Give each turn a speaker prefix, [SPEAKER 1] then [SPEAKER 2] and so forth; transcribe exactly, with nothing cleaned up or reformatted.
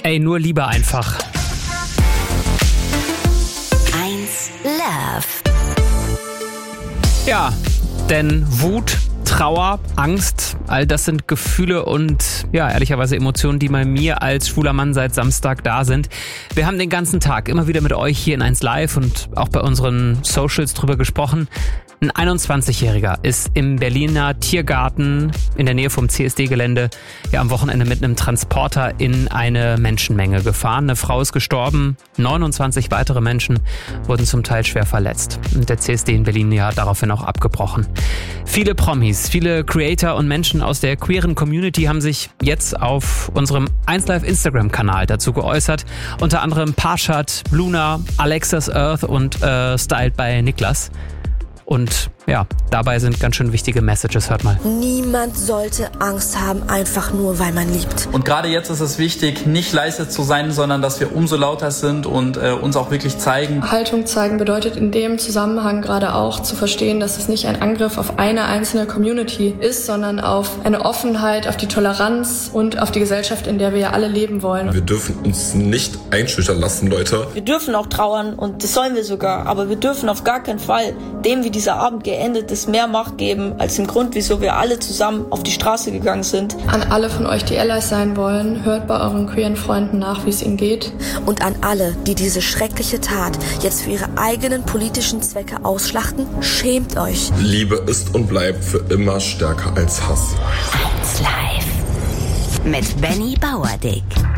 [SPEAKER 1] Ey, nur Liebe einfach.
[SPEAKER 2] eins Love.
[SPEAKER 1] Ja, denn Wut, Trauer, Angst, all das sind Gefühle und ja, ehrlicherweise Emotionen, die bei mir als schwuler Mann seit Samstag da sind. Wir haben den ganzen Tag immer wieder mit euch hier in eins Live und auch bei unseren Socials drüber gesprochen. Ein einundzwanzigjähriger ist im Berliner Tiergarten in der Nähe vom C S D-Gelände ja am Wochenende mit einem Transporter in eine Menschenmenge gefahren. Eine Frau ist gestorben, neunundzwanzig weitere Menschen wurden zum Teil schwer verletzt. Und der C S D in Berlin ja daraufhin auch abgebrochen. Viele Promis, viele Creator und Menschen aus der queeren Community haben sich jetzt auf unserem eins Live Instagram-Kanal dazu geäußert. Unter anderem Parshad, Luna, Alexis Earth und äh, Styled by Niklas. Und ja, dabei sind ganz schön wichtige Messages, hört mal.
[SPEAKER 3] Niemand sollte Angst haben, einfach nur, weil man liebt.
[SPEAKER 4] Und gerade jetzt ist es wichtig, nicht leise zu sein, sondern dass wir umso lauter sind und äh, uns auch wirklich zeigen.
[SPEAKER 5] Haltung zeigen bedeutet in dem Zusammenhang gerade auch zu verstehen, dass es nicht ein Angriff auf eine einzelne Community ist, sondern auf eine Offenheit, auf die Toleranz und auf die Gesellschaft, in der wir ja alle leben wollen.
[SPEAKER 6] Wir dürfen uns nicht einschüchtern lassen, Leute.
[SPEAKER 7] Wir dürfen auch trauern und das sollen wir sogar, aber wir dürfen auf gar keinen Fall dem, wie dieser Abend geendet ist, mehr Macht geben als dem Grund, wieso wir alle zusammen auf die Straße gegangen sind.
[SPEAKER 5] An alle von euch, die Allies sein wollen, hört bei euren queeren Freunden nach, wie es ihnen geht.
[SPEAKER 3] Und an alle, die diese schreckliche Tat jetzt für ihre eigenen politischen Zwecke ausschlachten, schämt euch.
[SPEAKER 6] Liebe ist und bleibt für immer stärker als Hass.
[SPEAKER 2] eins Live mit Benny Bauerdick.